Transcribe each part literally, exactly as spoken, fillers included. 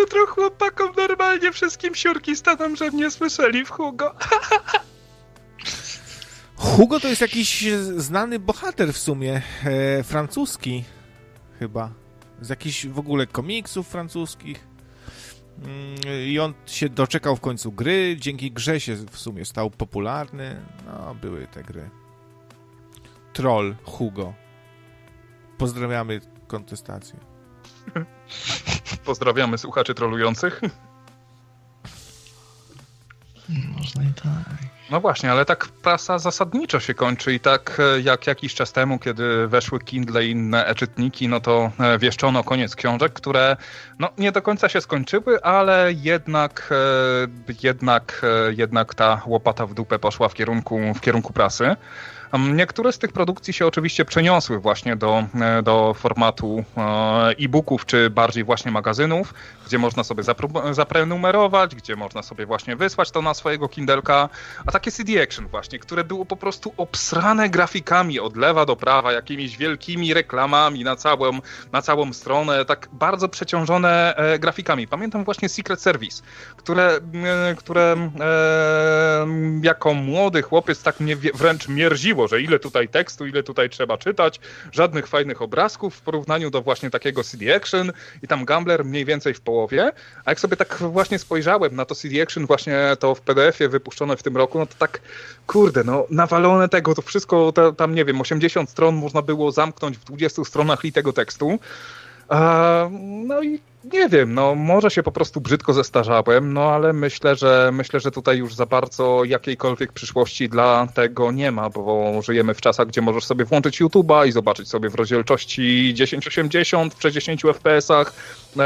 jutro chłopakom normalnie wszystkim siurki staną, że mnie słyszeli w Hugo. Hugo to jest jakiś znany bohater w sumie, e, francuski chyba, z jakichś w ogóle komiksów francuskich. I on się doczekał w końcu gry, dzięki grze się w sumie stał popularny. No, były te gry. Troll Hugo. Pozdrawiamy kontestację. Pozdrawiamy słuchaczy trollujących. Można i tak. No właśnie, ale tak prasa zasadniczo się kończy i tak jak jakiś czas temu, kiedy weszły Kindle i inne e-czytniki, no to wieszczono koniec książek, które no nie do końca się skończyły, ale jednak, jednak, jednak ta łopata w dupę poszła w kierunku, w kierunku prasy. Niektóre z tych produkcji się oczywiście przeniosły właśnie do, do formatu e-booków, czy bardziej właśnie magazynów, gdzie można sobie zapr- zaprenumerować, gdzie można sobie właśnie wysłać to na swojego Kindelka, a takie C D Action właśnie, które było po prostu obsrane grafikami od lewa do prawa, jakimiś wielkimi reklamami na całą, na całą stronę, tak bardzo przeciążone e, grafikami. Pamiętam właśnie Secret Service, które, e, które e, jako młody chłopiec tak mnie wręcz mierziło, że ile tutaj tekstu, ile tutaj trzeba czytać, żadnych fajnych obrazków w porównaniu do właśnie takiego C D Action i tam Gambler mniej więcej w połowie, a jak sobie tak właśnie spojrzałem na to C D Action, właśnie to w P D F-ie wypuszczone w tym roku, no to tak, kurde, no nawalone tego, to wszystko, to, tam nie wiem, osiemdziesiąt stron można było zamknąć w dwudziestu stronach litego tekstu. No i nie wiem, no może się po prostu brzydko zestarzałem, no ale myślę, że myślę, że tutaj już za bardzo jakiejkolwiek przyszłości dla tego nie ma, bo żyjemy w czasach, gdzie możesz sobie włączyć YouTube'a i zobaczyć sobie w rozdzielczości tysiąc osiemdziesiąt w sześćdziesięciu F P S-ach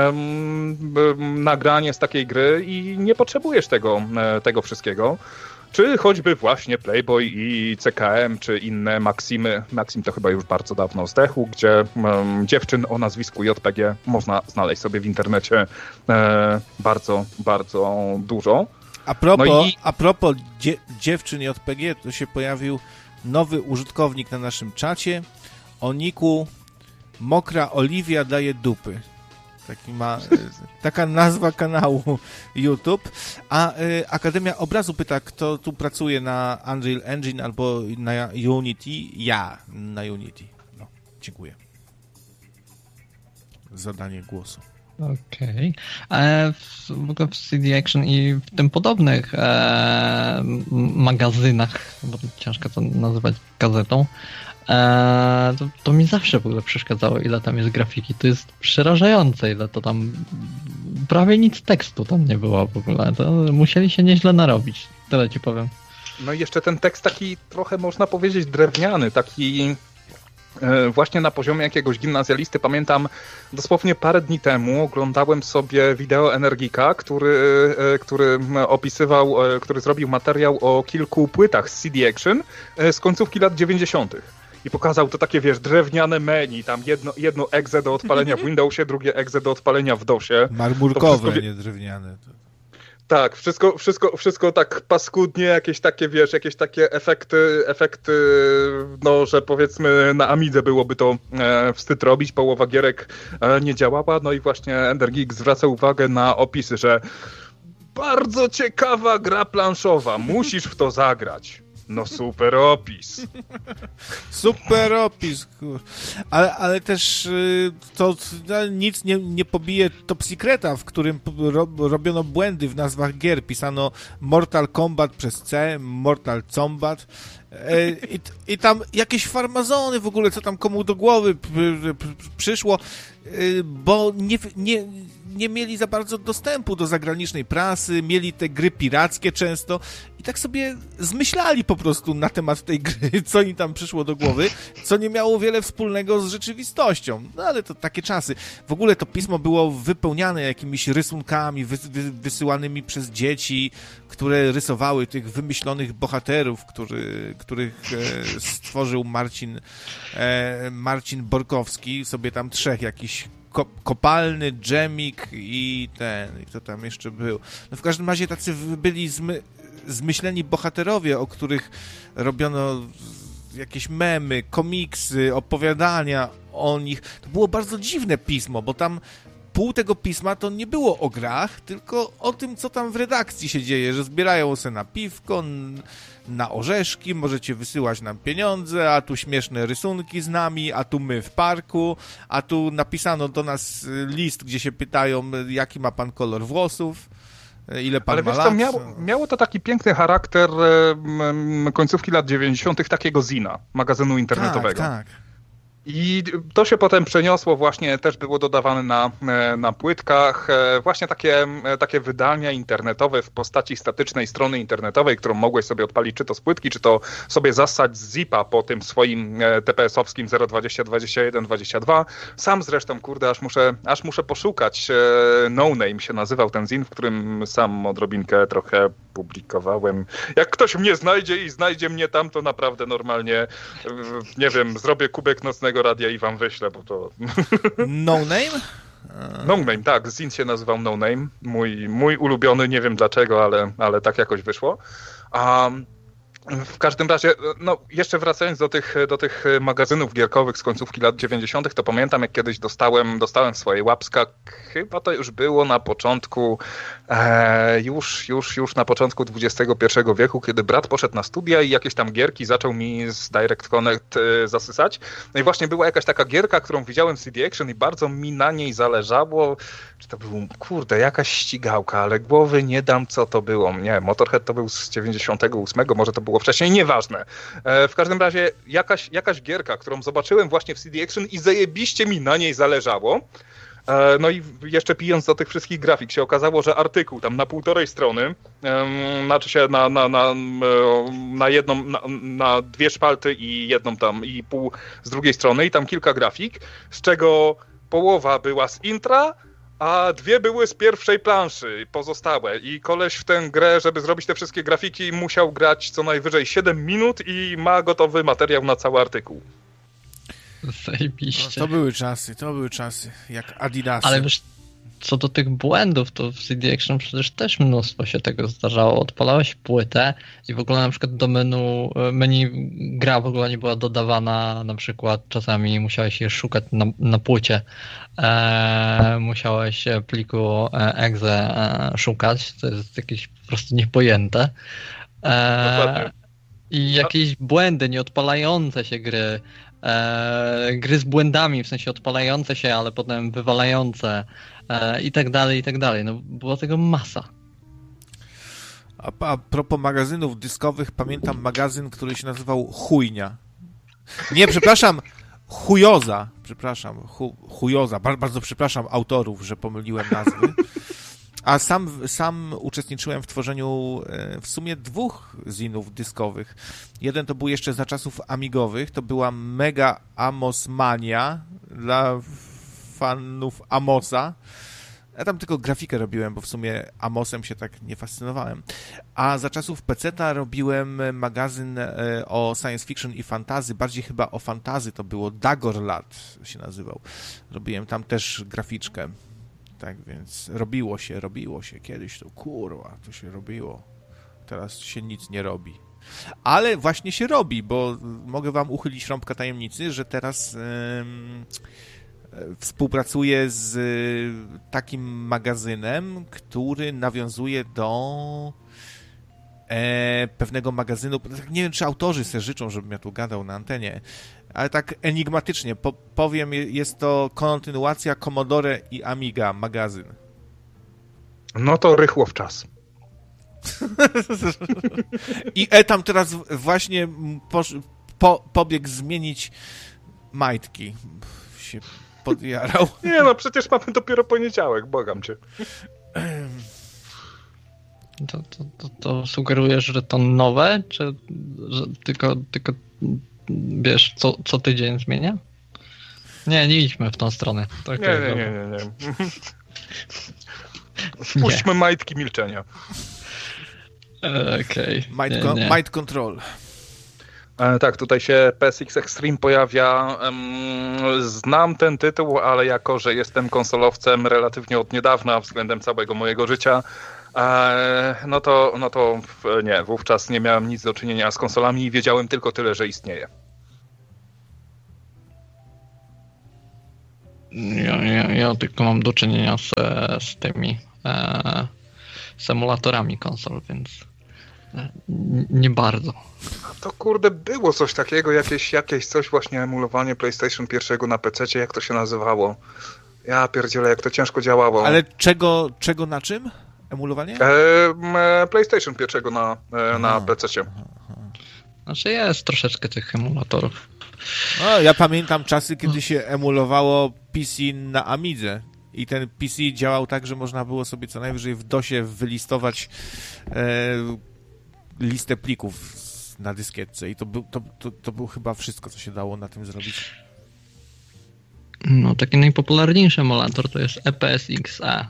um, nagranie z takiej gry i nie potrzebujesz tego, tego wszystkiego. Czy choćby właśnie Playboy i C K M, czy inne Maksimy. Maksim to chyba już bardzo dawno zdechł, gdzie um, dziewczyn o nazwisku J P G można znaleźć sobie w internecie e, bardzo, bardzo dużo. A propos, no i... a propos dzie- dziewczyn J P G, to się pojawił nowy użytkownik na naszym czacie o niku Mokra Oliwia daje dupy. Taki ma, taka nazwa kanału YouTube. A y, Akademia Obrazu pyta, kto tu pracuje na Unreal Engine albo na Unity. Ja na Unity. No, dziękuję. Zadanie głosu. Okej. Okay. W ogóle w C D Action i w tym podobnych e, magazynach, bo ciężko to nazywać gazetą, e, to, to mi zawsze w ogóle przeszkadzało, ile tam jest grafiki. To jest przerażające, ile to tam... Prawie nic tekstu tam nie było w ogóle. To musieli się nieźle narobić. Tyle ci powiem. No i jeszcze ten tekst taki trochę, można powiedzieć, drewniany, taki... Właśnie na poziomie jakiegoś gimnazjalisty. Pamiętam dosłownie parę dni temu oglądałem sobie wideo Energika, który, który opisywał, który zrobił materiał o kilku płytach z C D Action z końcówki lat dziewięćdziesiątych. I pokazał to takie, wiesz, drewniane menu, tam jedno, jedno exe do odpalenia w Windowsie, drugie exe do odpalenia w DOSie. Marmurkowe, wszystko... nie drewniane. Tak, wszystko, wszystko, wszystko tak paskudnie, jakieś takie, wiesz, jakieś takie efekty, efekty, no, że powiedzmy na Amidze byłoby to e, wstyd robić, połowa gierek e, nie działała, no i właśnie Endergeek zwraca uwagę na opisy, że bardzo ciekawa gra planszowa, musisz w to zagrać. No super opis. Super opis. Ale, ale też to nic nie, nie pobije Top Secreta, w którym ro, robiono błędy w nazwach gier. Pisano Mortal Kombat przez C, Mortal Kombat. I, I tam jakieś farmazony w ogóle, co tam komu do głowy przyszło, bo nie, nie, nie mieli za bardzo dostępu do zagranicznej prasy, mieli te gry pirackie często i tak sobie zmyślali po prostu na temat tej gry, co im tam przyszło do głowy, co nie miało wiele wspólnego z rzeczywistością. No ale to takie czasy. W ogóle to pismo było wypełniane jakimiś rysunkami wy, wy, wysyłanymi przez dzieci, które rysowały tych wymyślonych bohaterów, który, których e, stworzył Marcin, e, Marcin Borkowski, sobie tam trzech jakiś ko, kopalny, dżemik i ten, i kto tam jeszcze był. No w każdym razie tacy byli zmy, zmyśleni bohaterowie, o których robiono jakieś memy, komiksy, opowiadania o nich. To było bardzo dziwne pismo, bo tam pół tego pisma to nie było o grach, tylko o tym, co tam w redakcji się dzieje, że zbierają se na piwko, na orzeszki, możecie wysyłać nam pieniądze, a tu śmieszne rysunki z nami, a tu my w parku, a tu napisano do nas list, gdzie się pytają, jaki ma pan kolor włosów, ile pan Ale ma wiesz lat. co, miało, miało to taki piękny charakter e, końcówki lat dziewięćdziesiątych takiego zina, magazynu internetowego. Tak, tak. I to się potem przeniosło właśnie, też było dodawane na, na płytkach, właśnie takie, takie wydania internetowe w postaci statycznej strony internetowej, którą mogłeś sobie odpalić czy to z płytki, czy to sobie zassać z zipa po tym swoim T P S-owskim zero dwadzieścia dwadzieścia jeden dwadzieścia dwa. Sam zresztą, kurde, aż muszę, aż muszę poszukać. No Name się nazywał ten zin, w którym sam odrobinkę trochę publikowałem. Jak ktoś mnie znajdzie i znajdzie mnie tam, to naprawdę normalnie, nie wiem, zrobię kubek nocnego radia i wam wyślę, bo to... No Name? No Name, tak. Zin się nazywał No Name. Mój, mój ulubiony, nie wiem dlaczego, ale, ale tak jakoś wyszło. Um, w każdym razie, no jeszcze wracając do tych, do tych magazynów gierkowych z końcówki lat dziewięćdziesiątych, to pamiętam, jak kiedyś dostałem, dostałem swoje łapska, chyba to już było na początku, e, już, już, już na początku dwudziestego pierwszego wieku, kiedy brat poszedł na studia i jakieś tam gierki zaczął mi z Direct Connect e, zasysać. No i właśnie była jakaś taka gierka, którą widziałem w C D Action i bardzo mi na niej zależało. Czy to był, kurde, jakaś ścigałka, ale głowy nie dam, co to było. Nie, Motorhead to był z dziewięćdziesiątego ósmego, może to było wcześniej, nieważne. E, w każdym razie jakaś, jakaś gierka, którą zobaczyłem właśnie w C D Action i zajebiście mi na niej zależało. E, no i jeszcze pijąc do tych wszystkich grafik się okazało, że artykuł tam na półtorej strony, e, znaczy się na, na, na, na jedną, na, na dwie szpalty i jedną tam i pół z drugiej strony i tam kilka grafik, z czego połowa była z intra, a dwie były z pierwszej planszy, pozostałe. I koleś w tę grę, żeby zrobić te wszystkie grafiki, musiał grać co najwyżej siedem minut i ma gotowy materiał na cały artykuł. Zajebiście. No, to były czasy, to były czasy, jak Adidasy. Ale wiesz, co do tych błędów, to w C D Action przecież też mnóstwo się tego zdarzało. Odpalałeś płytę i w ogóle na przykład do menu, menu gra w ogóle nie była dodawana, na przykład czasami musiałeś je szukać na, na płycie. E, musiałeś pliku exe e, szukać, to jest jakieś po prostu niepojęte. E, I jakieś błędy, nieodpalające się gry, e, gry z błędami, w sensie odpalające się, ale potem wywalające e, i tak dalej, i tak dalej. No, była tego masa. A, a propos magazynów dyskowych, pamiętam magazyn, który się nazywał Chujnia. Nie, przepraszam, Chujoza. Przepraszam, chu, Chujoza. Bardzo, bardzo przepraszam autorów, że pomyliłem nazwy. A sam, sam uczestniczyłem w tworzeniu w sumie dwóch zinów dyskowych. Jeden to był jeszcze za czasów amigowych, to była Mega Amosmania dla fanów Amosa. Ja tam tylko grafikę robiłem, bo w sumie Amosem się tak nie fascynowałem. A za czasów peceta robiłem magazyn o science fiction i fantasy, bardziej chyba o fantasy, to było Dagorlad się nazywał. Robiłem tam też graficzkę. Tak więc robiło się, robiło się. Kiedyś to kurwa, to się robiło. Teraz się nic nie robi. Ale właśnie się robi, bo mogę wam uchylić rąbka tajemnicy, że teraz ym, współpracuję z takim magazynem, który nawiązuje do e, pewnego magazynu. Nie wiem, czy autorzy sobie życzą, żebym ja tu gadał na antenie, ale tak enigmatycznie po, powiem, jest to kontynuacja Commodore i Amiga magazyn. No to rychło w czas. I E tam teraz właśnie posz, po, pobiegł zmienić majtki. Się podjarał. Nie no, przecież mamy dopiero poniedziałek, błagam cię. To, to, to, to sugerujesz, że to nowe, czy że tylko, tylko wiesz, co, co tydzień zmienia? Nie, nie idźmy w tą stronę. To nie, nie, nie, nie, nie. Spuśćmy majtki milczenia. Okej. Okay. Might, con- might Control. E, tak, tutaj się P S X Extreme pojawia. Um, znam ten tytuł, ale jako, że jestem konsolowcem relatywnie od niedawna względem całego mojego życia, e, no to, no to nie, wówczas nie miałem nic do czynienia z konsolami i wiedziałem tylko tyle, że istnieje. Ja, ja, ja tylko mam do czynienia z, z tymi e, symulatorami konsol, więc e, nie bardzo. To kurde, było coś takiego, jakieś, jakieś coś właśnie emulowanie PlayStation pierwszego na pececie, jak to się nazywało? Ja pierdzielę, jak to ciężko działało. Ale czego, czego na czym? Emulowanie? E, PlayStation pierwszego na, e, na pececie. Znaczy jest troszeczkę tych emulatorów. No, ja pamiętam czasy, kiedy się emulowało P C na Amidze i ten P C działał tak, że można było sobie co najwyżej w dosie wylistować e, listę plików na dyskietce i to był, to, to, to było chyba wszystko, co się dało na tym zrobić. No, taki najpopularniejszy emulator to jest E P S X E.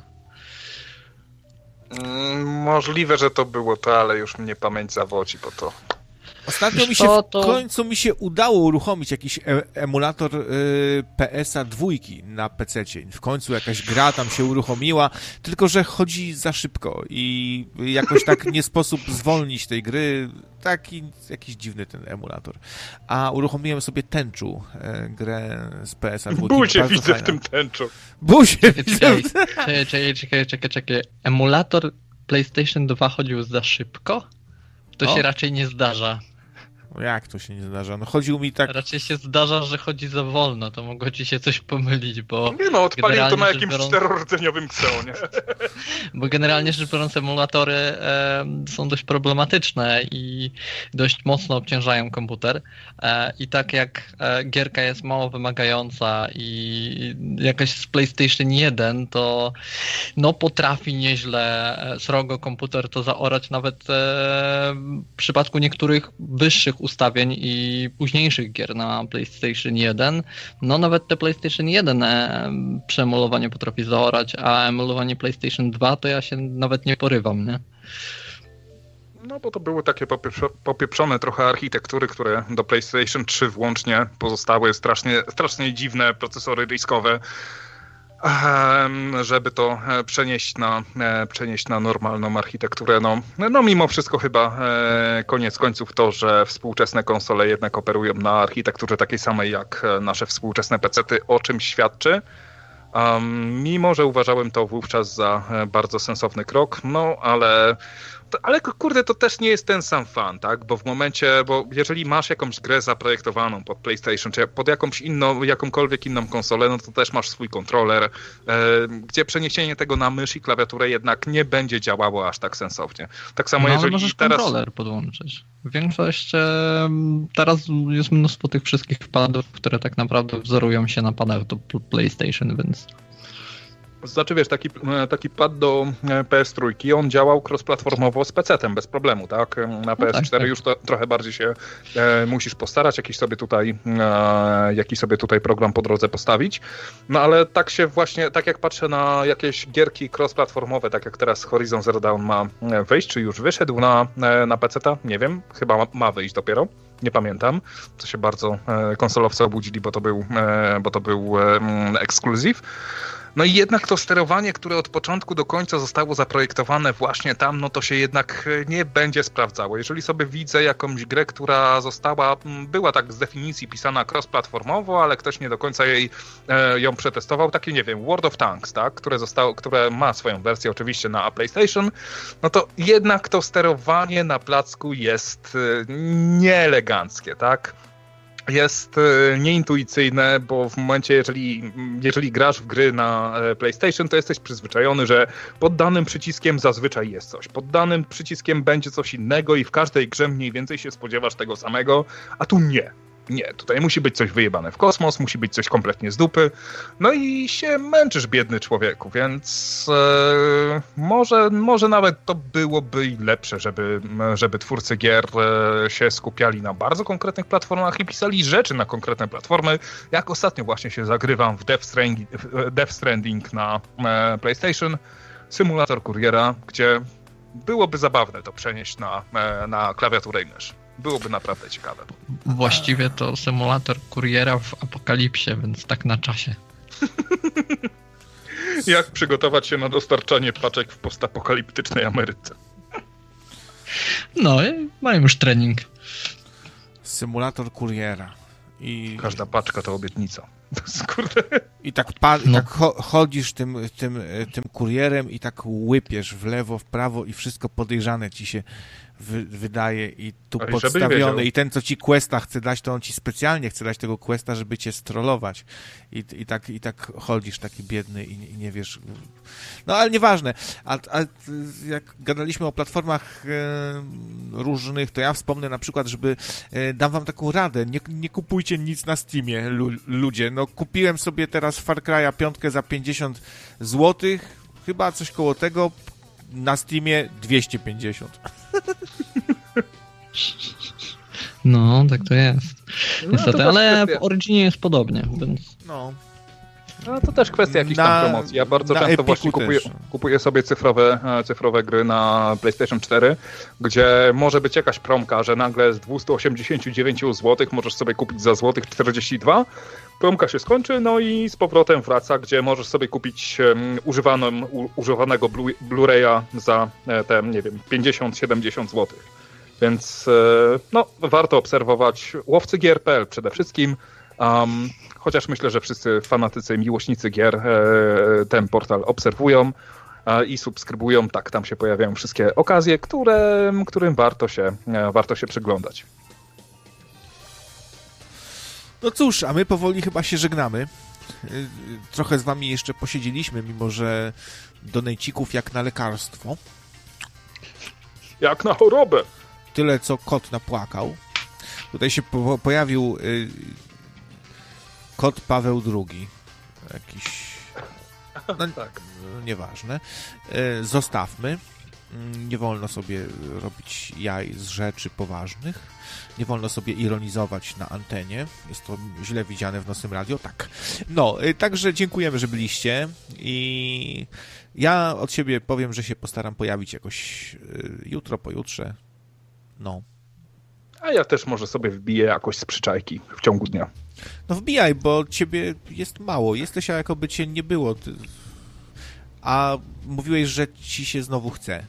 Mm, możliwe, że to było to, ale już mnie pamięć zawodzi, bo to... Ostatnio mi się to, w to... końcu mi się udało uruchomić jakiś e- emulator y, P S a dwójki na pececie. W końcu jakaś gra tam się uruchomiła, tylko że chodzi za szybko i jakoś tak nie sposób zwolnić tej gry. Taki jakiś dziwny ten emulator. A uruchomiłem sobie Tenchu, e, grę z P S a dwójki. Buzie widzę fajna. W tym Tenchu. Buzie czekaj, widzę. Czekaj, czekaj, czekaj, czekaj, czekaj. Emulator PlayStation dwa chodził za szybko? To o? się raczej nie zdarza. Jak to się nie zdarza? No chodził mi tak... Raczej się zdarza, że chodzi za wolno, to mogło ci się coś pomylić, bo... Nie no, odpalił to na jakimś biorąc... czterordzeniowym Xeonie. Bo generalnie rzecz biorąc emulatory e, są dość problematyczne i dość mocno obciążają komputer. E, I tak jak e, gierka jest mało wymagająca i jakaś z PlayStation jeden, to no potrafi nieźle srogo komputer to zaorać nawet e, w przypadku niektórych wyższych ustawień i późniejszych gier na PlayStation jeden. No nawet te PlayStation jeden e, przeemulowanie potrafi zaorać, a emulowanie PlayStation dwa to ja się nawet nie porywam, nie? No bo to były takie popieprzone trochę architektury, które do PlayStation trzy włącznie pozostały strasznie, strasznie dziwne procesory dyskowe, żeby to przenieść na, przenieść na normalną architekturę. No, no mimo wszystko chyba koniec końców to, że współczesne konsole jednak operują na architekturze takiej samej jak nasze współczesne pecety, o czym świadczy. Um, mimo, że uważałem to wówczas za bardzo sensowny krok, no ale... Ale kurde, to też nie jest ten sam fan, tak? Bo w momencie, bo jeżeli masz jakąś grę zaprojektowaną pod PlayStation, czy pod jakąś inną, jakąkolwiek inną konsolę, no to też masz swój kontroler, e, gdzie przeniesienie tego na mysz i klawiaturę jednak nie będzie działało aż tak sensownie. Tak samo no, jeżeli ale możesz teraz... kontroler podłączyć. Większość, e, teraz jest mnóstwo tych wszystkich padów, które tak naprawdę wzorują się na padach do PlayStation, więc... Znaczy wiesz, taki, taki pad do P S trzy, on działał cross-platformowo z pecetem bez problemu, tak? Na P S cztery no tak, tak. już to trochę bardziej się e, musisz postarać, jakiś sobie tutaj e, jakiś sobie tutaj program po drodze postawić. No ale tak się właśnie, tak jak patrzę na jakieś gierki cross-platformowe, tak jak teraz Horizon Zero Dawn ma wyjść, czy już wyszedł na, na peceta? Nie wiem, chyba ma, ma wyjść dopiero. Nie pamiętam, co się bardzo e, konsolowcy obudzili, bo to był, e, bo to był e, ekskluzyw. No i jednak to sterowanie, które od początku do końca zostało zaprojektowane właśnie tam, no to się jednak nie będzie sprawdzało. Jeżeli sobie widzę jakąś grę, która została, była tak z definicji pisana cross-platformowo, ale ktoś nie do końca jej, e, ją przetestował, takie nie wiem, World of Tanks, tak, które zostało, które ma swoją wersję oczywiście na PlayStation, no to jednak to sterowanie na placku jest e, nieeleganckie, tak? Jest nieintuicyjne, bo w momencie, jeżeli, jeżeli grasz w gry na PlayStation, to jesteś przyzwyczajony, że pod danym przyciskiem zazwyczaj jest coś. Pod danym przyciskiem będzie coś innego i w każdej grze mniej więcej się spodziewasz tego samego, a tu nie. Nie, tutaj musi być coś wyjebane w kosmos, musi być coś kompletnie z dupy, no i się męczysz, biedny człowieku, więc e, może, może nawet to byłoby lepsze, żeby, żeby twórcy gier e, się skupiali na bardzo konkretnych platformach i pisali rzeczy na konkretne platformy, jak ostatnio właśnie się zagrywam w Death Stranding, Death Stranding na e, PlayStation, symulator kuriera, gdzie byłoby zabawne to przenieść na, e, na klawiaturę i mysz. Byłoby naprawdę ciekawe. Właściwie to symulator kuriera w apokalipsie, więc tak na czasie. Jak przygotować się na dostarczanie paczek w postapokaliptycznej Ameryce. No, mają już trening. Symulator kuriera. I... Każda paczka to obietnica. Kurde. I tak, pan, No. i tak cho- chodzisz tym, tym, tym kurierem i tak łypiesz w lewo, w prawo i wszystko podejrzane ci się wy, wydaje i tu Ale żebyś podstawione. wiedział. I ten, co ci questa chce dać, to on ci specjalnie chce dać tego questa, żeby cię strollować. I, i, tak, i tak chodzisz taki biedny i, i nie wiesz... No ale nieważne. A, a jak gadaliśmy o platformach e, różnych, to ja wspomnę na przykład, żeby e, dam wam taką radę. Nie, nie kupujcie nic na Steamie, lu, ludzie. No kupiłem sobie teraz Far Cry'a piątkę za pięćdziesiąt złotych. Chyba coś koło tego. Na Steamie dwieście pięćdziesiąt. No, tak to jest. No, Niestety, to też ale kwestia- w Originie jest podobnie, więc... No. No to też kwestia jakichś Na- tam promocji. Ja bardzo na często Epiku właśnie kupuję, też. kupuję sobie cyfrowe, e, cyfrowe gry na PlayStation cztery, gdzie może być jakaś promka, że nagle z dwieście osiemdziesiąt dziewięć złotych możesz sobie kupić za złotych czterdzieści dwa. Promka się skończy, no i z powrotem wraca, gdzie możesz sobie kupić um, używaną, u, używanego Blu- Blu-raya za e, te, nie wiem, pięćdziesiąt siedemdziesiąt złotych. Więc e, no, warto obserwować łowcy gier kropka p l przede wszystkim. Um, chociaż myślę, że wszyscy fanatycy, miłośnicy gier e, ten portal obserwują e, i subskrybują. Tak, tam się pojawiają wszystkie okazje, które, którym warto się, e, warto się przyglądać. No cóż, a my powoli chyba się żegnamy. Y, Trochę z wami jeszcze posiedzieliśmy, mimo że donejcików jak na lekarstwo. Jak na chorobę! Tyle, co kot napłakał. Tutaj się po- pojawił y, kot Paweł drugi. Jakiś... No, Tak. no, nieważne. Y, zostawmy. Mm, Nie wolno sobie robić jaj z rzeczy poważnych. Nie wolno sobie ironizować na antenie. Jest to źle widziane w Nocnym Radio. Tak. No, y, także dziękujemy, że byliście. I ja od siebie powiem, że się postaram pojawić jakoś y, jutro, pojutrze. No. A ja też może sobie wbiję jakoś z przyczajki w ciągu dnia. No wbijaj, bo ciebie jest mało. Jesteś, a jakoby cię nie było. Ty... A mówiłeś, że ci się znowu chce.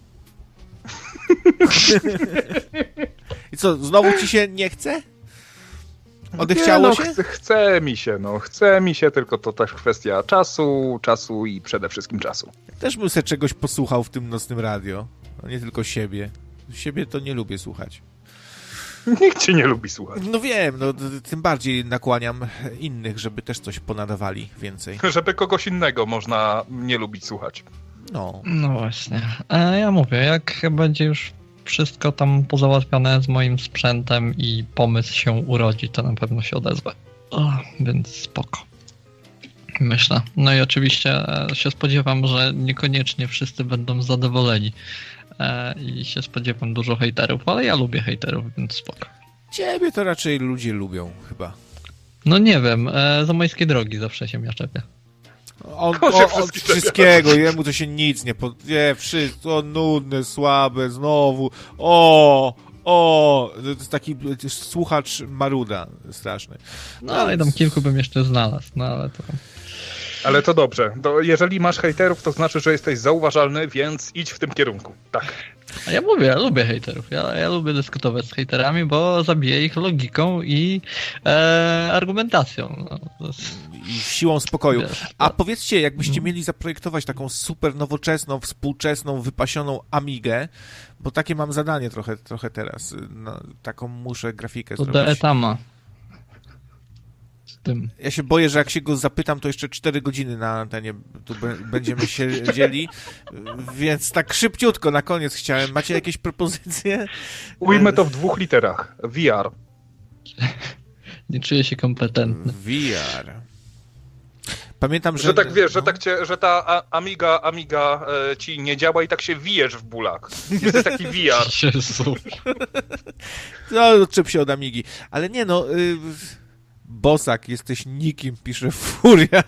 I co, znowu ci się nie chce? Odechciało nie, no, się? Chce, chce mi się, no. Chce mi się, tylko to też kwestia czasu, czasu i przede wszystkim czasu. Też bym sobie czegoś posłuchał w tym Nocnym Radio. No nie tylko siebie. Siebie to nie lubię słuchać. Nikt cię nie lubi słuchać. No wiem, no d- tym bardziej nakłaniam innych, żeby też coś ponadawali więcej. Żeby kogoś innego można nie lubić słuchać. No. No właśnie. E, ja mówię, jak będzie już wszystko tam pozałatwione z moim sprzętem i pomysł się urodzi, to na pewno się odezwę. O, więc spoko. Myślę. No i oczywiście e, się spodziewam, że niekoniecznie wszyscy będą zadowoleni. E, I się spodziewam dużo hejterów, ale ja lubię hejterów, więc spoko. Ciebie to raczej ludzie lubią chyba. No nie wiem, e, Zamojskie Drogi zawsze się mnie czepia. On, On się on, on wszystkich wszystkiego, jemu to się nic nie pod... Nie, wszystko nudne, słabe, znowu. O, o, to jest taki słuchacz maruda straszny. No ale tam kilku bym jeszcze znalazł, no ale to... Ale to dobrze. To jeżeli masz hejterów, to znaczy, że jesteś zauważalny, więc idź w tym kierunku. Tak. A ja mówię, ja lubię hejterów. Ja, ja lubię dyskutować z hejterami, bo zabiję ich logiką i e, argumentacją. No, to jest, I siłą spokoju. wiesz, A to- powiedzcie, jakbyście mieli zaprojektować taką super nowoczesną, współczesną, wypasioną Amigę, bo takie mam zadanie trochę, trochę teraz. No, taką muszę grafikę to zrobić. de etama. Z tym. Ja się boję, że jak się go zapytam, to jeszcze cztery godziny na antenie tu be- będziemy siedzieli, więc tak szybciutko na koniec chciałem. Macie jakieś propozycje? Ujmę to w dwóch literach. V R. Nie czuję się kompetentny. V R. Pamiętam, że... Że tak wiesz, że, no. tak cię, że ta a- Amiga, Amiga e, ci nie działa i tak się wijesz w bólach. Jesteś taki V R. Jezu. No, odczep się od Amigi. Ale nie no... Y... Bosak, jesteś nikim, pisze Furiat.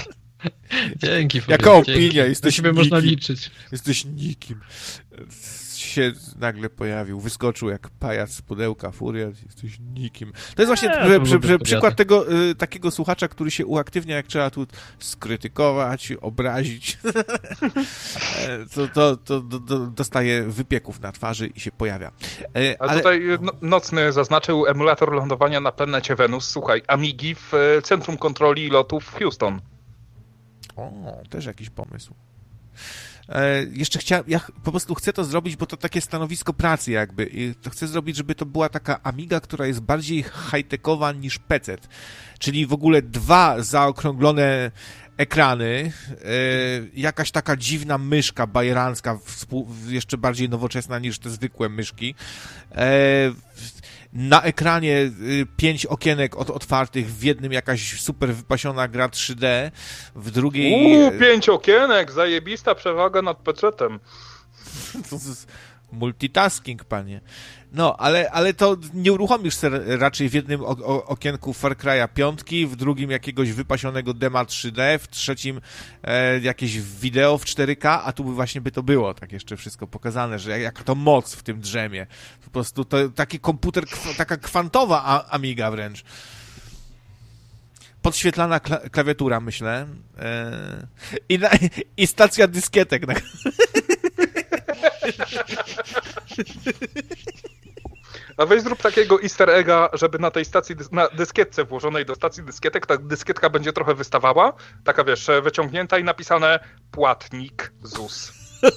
Dzięki. Jaka Fabio, opinia, dzięki. jesteś Na siebie można nikim. liczyć. Jesteś nikim. się nagle pojawił, wyskoczył jak pajac z pudełka, Furiat, jesteś nikim. To jest właśnie Nie, przy, to przy, przy, był przykład tego y, takiego słuchacza, który się uaktywnia, jak trzeba tu skrytykować, obrazić. to, to, to, to dostaje wypieków na twarzy i się pojawia. E, A ale... tutaj no, Nocny zaznaczył emulator lądowania na planecie Wenus. Słuchaj, Amigi w e, Centrum Kontroli Lotów w Houston. O, też jakiś pomysł. E, jeszcze chciałem, ja po prostu chcę to zrobić, bo to takie stanowisko pracy jakby. I to chcę zrobić, żeby to była taka Amiga, która jest bardziej high-techowa niż P C. Czyli w ogóle dwa zaokrąglone ekrany, e, jakaś taka dziwna myszka bajerancka, współ, jeszcze bardziej nowoczesna niż te zwykłe myszki. E, na ekranie y, pięć okienek od, otwartych, w jednym jakaś super wypasiona gra trzy D, w drugiej... Uuu, pięć okienek, zajebista przewaga nad pecetem. Multitasking, panie. No, ale, ale to nie uruchomisz se raczej w jednym o, o, okienku Far Cry'a piątki, w drugim jakiegoś wypasionego dema trzy D, w trzecim e, jakieś wideo w cztery K, a tu by właśnie by to było tak jeszcze wszystko pokazane, że jak, jak to moc w tym drzemie. Po prostu to taki komputer, taka kwantowa a, Amiga wręcz. Podświetlana kla- klawiatura, myślę. E, i, na, I stacja dyskietek. Na... A weź zrób takiego easter egga, żeby na tej stacji, na dyskietce włożonej do stacji dyskietek, ta dyskietka będzie trochę wystawała, taka wiesz, wyciągnięta i napisane płatnik Z U S.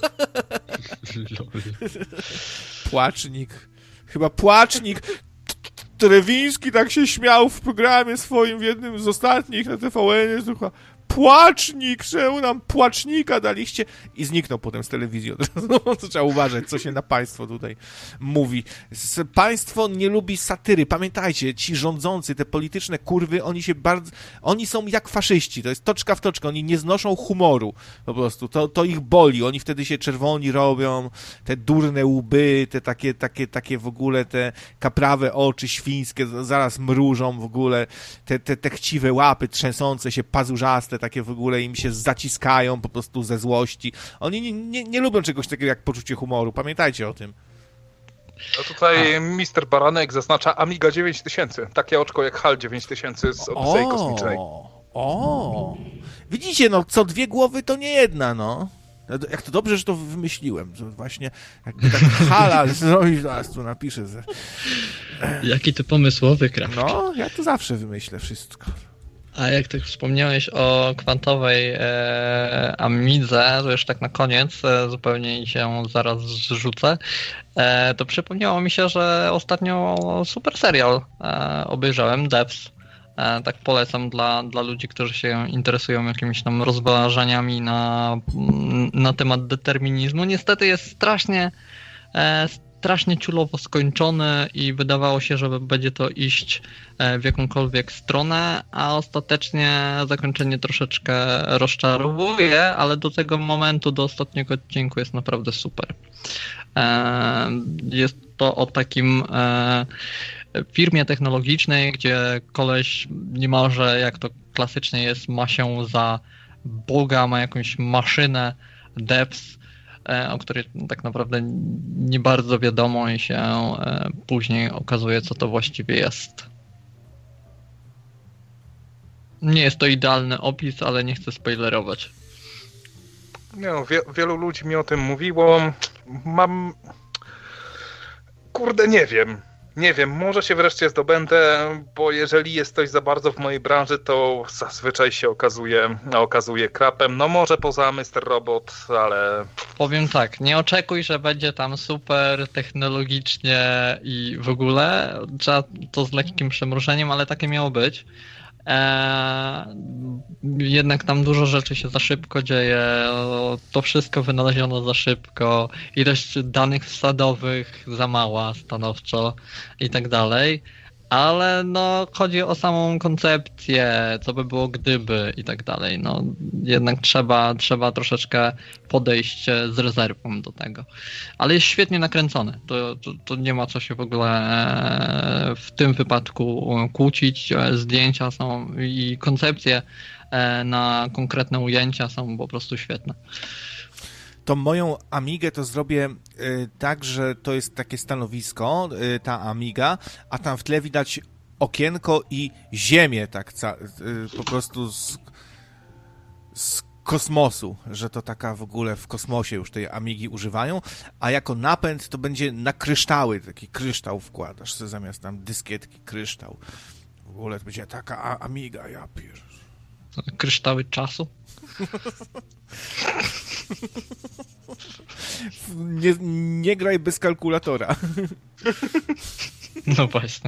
Płacznik. Chyba płacznik. Trewiński tak się śmiał w programie swoim, w jednym z ostatnich na T V N-ie, słucha, płacznik, czemu nam płacznika daliście? I zniknął potem z telewizji. No, to trzeba uważać, co się na państwo tutaj mówi. Państwo nie lubi satyry. Pamiętajcie, ci rządzący, te polityczne kurwy, oni się bardzo... Oni są jak faszyści. To jest toczka w toczkę. Oni nie znoszą humoru. Po prostu. To, to ich boli. Oni wtedy się czerwoni robią. Te durne łby, te takie, takie, takie w ogóle te kaprawe oczy świńskie zaraz mrużą w ogóle. Te, te, te chciwe łapy trzęsące się, pazurzaste, takie w ogóle im się zaciskają po prostu ze złości. Oni nie, nie, nie lubią czegoś takiego jak poczucie humoru. Pamiętajcie o tym. A tutaj A. mister Baranek zaznacza Amiga dziewięć tysięcy. Takie oczko jak HAL dziewięć tysięcy z Odysei Kosmicznej. O, widzicie, no co dwie głowy to nie jedna, no. Jak to dobrze, że to wymyśliłem. To właśnie jakby tak hala zrobić, zaraz tu napiszę. Jaki ty pomysłowy, Krawczyk. No, ja to zawsze wymyślę wszystko. A jak tak wspomniałeś o kwantowej e, Amidze, to już tak na koniec, e, zupełnie się zaraz zrzucę, e, to przypomniało mi się, że ostatnio super serial e, obejrzałem, Devs. E, tak polecam dla, dla ludzi, którzy się interesują jakimiś tam rozważaniami na, na temat determinizmu. Niestety jest strasznie e, strasznie ciulowo skończony i wydawało się, że będzie to iść w jakąkolwiek stronę, a ostatecznie zakończenie troszeczkę rozczarowuje, ale do tego momentu, do ostatniego odcinku jest naprawdę super. Jest to o takim firmie technologicznej, gdzie koleś niemalże, jak to klasycznie jest, ma się za Boga, ma jakąś maszynę devs, o której tak naprawdę nie bardzo wiadomo i się później okazuje, co to właściwie jest. Nie jest to idealny opis, ale nie chcę spoilerować. Nie no, wie, wielu ludzi mi o tym mówiło. Mam... Kurde, nie wiem. Nie wiem, może się wreszcie zdobędę, bo jeżeli jest coś za bardzo w mojej branży, to zazwyczaj się okazuje, okazuje krapem. No może poza mister Robot, ale... Powiem tak, nie oczekuj, że będzie tam super technologicznie i w ogóle. Trzeba to z lekkim przymrużeniem, ale takie miało być. Eee, jednak tam dużo rzeczy się za szybko dzieje, to wszystko wynaleziono za szybko, ilość danych wsadowych za mała stanowczo i tak dalej, ale no chodzi o samą koncepcję, co by było gdyby i tak dalej, no jednak trzeba, trzeba troszeczkę podejść z rezerwą do tego, ale jest świetnie nakręcony, to, to, to nie ma co się w ogóle w tym wypadku kłócić, zdjęcia są i koncepcje na konkretne ujęcia są po prostu świetne. to moją Amigę to zrobię y, tak, że to jest takie stanowisko, y, ta Amiga, a tam w tle widać okienko i ziemię, tak ca- y, po prostu z, z kosmosu, że to taka w ogóle w kosmosie już tej Amigi używają, a jako napęd to będzie na kryształy, taki kryształ wkładasz sobie zamiast tam dyskietki, kryształ. W ogóle to będzie taka a- Amiga, ja pier... Kryształy czasu? Nie, nie graj bez kalkulatora. No właśnie.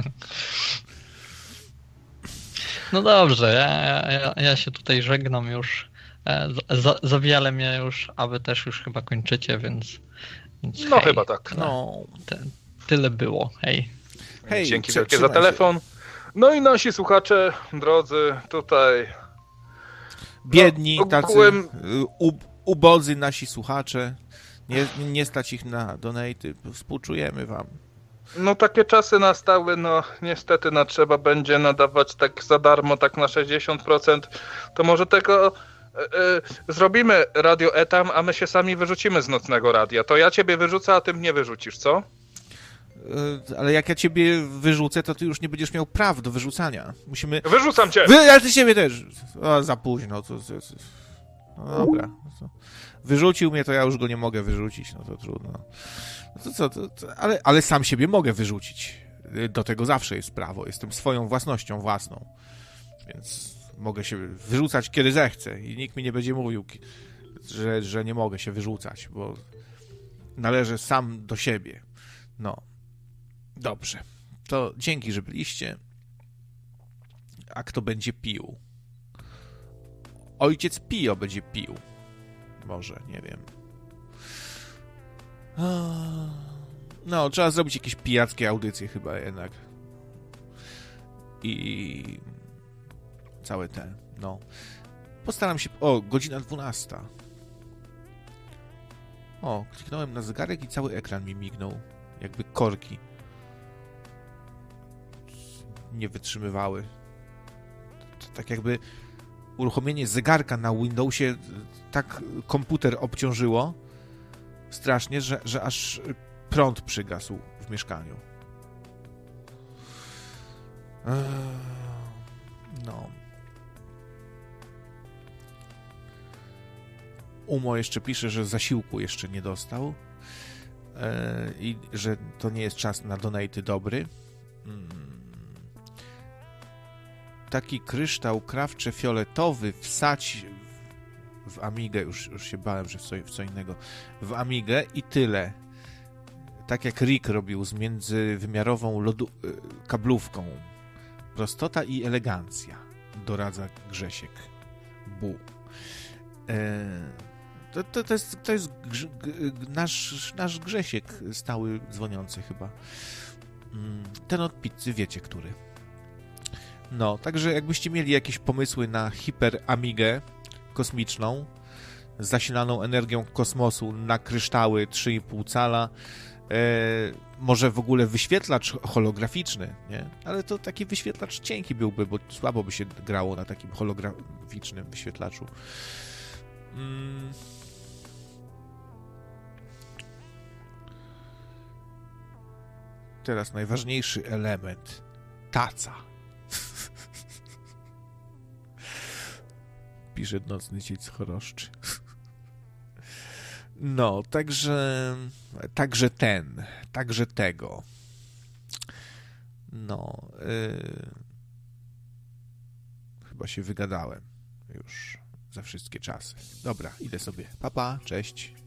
No dobrze, ja, ja, ja się tutaj żegnam już. Za, za wiele mnie już, a wy też już chyba kończycie, więc... więc no hej. chyba tak. No. Te, tyle było, hej. Hej, Dzięki trze- wielkie za telefon. No i nasi słuchacze, drodzy, tutaj... Biedni, no, tacy ogółem... u, ubodzy nasi słuchacze. Nie, nie stać ich na donaty. Współczujemy wam. No takie czasy nastały, no niestety no, trzeba będzie nadawać tak za darmo, tak na sześćdziesiąt procent. To może tego y, y, zrobimy Radio Etam, a my się sami wyrzucimy z nocnego radia. To ja ciebie wyrzucę, a ty mnie wyrzucisz, co? Y, ale jak ja ciebie wyrzucę, to ty już nie będziesz miał praw do wyrzucania. Musimy... Wyrzucam cię! Wy, ale ty ciebie też. O, za późno. To, to, to... No dobra. To... Wyrzucił mnie, to ja już go nie mogę wyrzucić. No to trudno. No to co, to, to... Ale, ale sam siebie mogę wyrzucić. Do tego zawsze jest prawo. Jestem swoją własnością własną. Więc mogę się wyrzucać, kiedy zechcę. I nikt mi nie będzie mówił, że, że nie mogę się wyrzucać, bo należę sam do siebie. No. Dobrze. To dzięki, że byliście. A kto będzie pił? Ojciec Pio będzie pił. Może, nie wiem. No, trzeba zrobić jakieś pijackie audycje chyba jednak. I całe te, no. Postaram się... O, godzina dwunasta. O, kliknąłem na zegarek i cały ekran mi mignął. Jakby korki nie wytrzymywały. To tak jakby uruchomienie zegarka na Windowsie tak komputer obciążyło strasznie, że, że aż prąd przygasł w mieszkaniu. No. Umo jeszcze pisze, że zasiłku jeszcze nie dostał i że to nie jest czas na donaty dobry. Taki kryształ krawcze-fioletowy wsać w, w Amigę, już, już się bałem, że w co, w co innego, w Amigę i tyle. Tak jak Rick robił z międzywymiarową lodu, kablówką. Prostota i elegancja, doradza Grzesiek. Bu. E, to, to, to jest, to jest grz, g, nasz, nasz Grzesiek stały dzwoniący chyba. Ten od pizzy, wiecie który. No, także jakbyście mieli jakieś pomysły na hiper Amigę kosmiczną, zasilaną energią kosmosu na kryształy trzy i pół cala, e, może w ogóle wyświetlacz holograficzny, nie? Ale to taki wyświetlacz cienki byłby, bo słabo by się grało na takim holograficznym wyświetlaczu. Mm. Teraz najważniejszy element. Taca. Pisze nocny ciec choroszczy. No, także także ten, także tego. No, yy, chyba się wygadałem już za wszystkie czasy. Dobra, idę sobie. Pa, pa, cześć.